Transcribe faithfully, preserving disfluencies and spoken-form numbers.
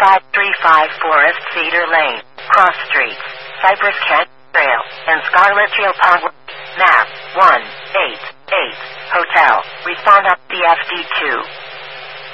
five three five Forest Cedar Lane, Cross Street, Cypress Kent Trail, and Scarlet Trail Pond. Map one eight eight Hotel. Respond up the F D two.